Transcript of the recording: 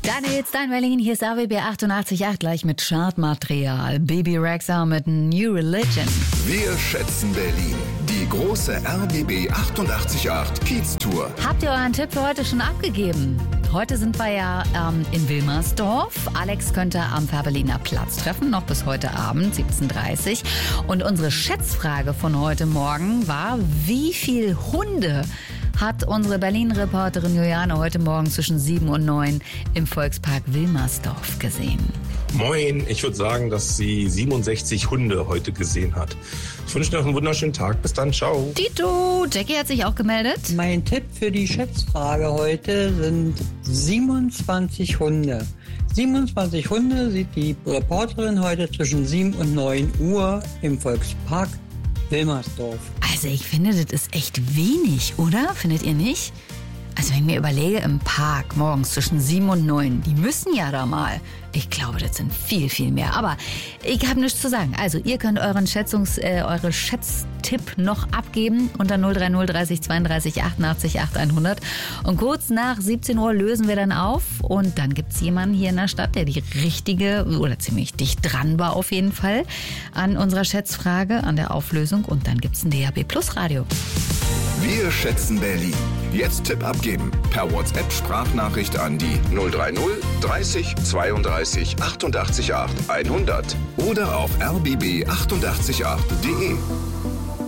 Deine Hits, dein Berlin, hier ist RBB 88.8 gleich mit Chartmaterial. Baby Rexha mit New Religion. Wir schätzen Berlin. Die große RBB 88.8 Kiez-Tour. Habt ihr euren Tipp für heute schon abgegeben? Heute sind wir ja in Wilmersdorf. Alex könnte am Fährberliner Platz treffen, noch bis heute Abend, 17:30 Uhr. Und unsere Schätzfrage von heute Morgen war, wie viele Hunde hat unsere Berlin-Reporterin Juliane heute Morgen zwischen 7 und 9 im Volkspark Wilmersdorf gesehen? Moin, ich würde sagen, dass sie 67 Hunde heute gesehen hat. Ich wünsche noch einen wunderschönen Tag. Bis dann, ciao. Tito, Jackie hat sich auch gemeldet. Mein Tipp für die Schätzfrage heute sind 27 Hunde. 27 Hunde sieht die Reporterin heute zwischen 7 und 9 Uhr im Volkspark Wilmersdorf. Also ich finde, das ist echt wenig, oder? Findet ihr nicht? Also wenn ich mir überlege, im Park morgens zwischen 7 und 9, die müssen ja da mal. Ich glaube, das sind viel, viel mehr. Aber ich habe nichts zu sagen. Also ihr könnt eure Schätztipp noch abgeben unter 030 30 32 88 8100. Und kurz nach 17 Uhr lösen wir dann auf. Und dann gibt es jemanden hier in der Stadt, der die richtige oder ziemlich dicht dran war auf jeden Fall an unserer Schätzfrage, an der Auflösung. Und dann gibt es ein DAB Plus Radio. Wir schätzen Berlin. Jetzt Tipp abgeben. Per WhatsApp-Sprachnachricht an die 030 30 32 88 8 100 oder auf rbb888.de.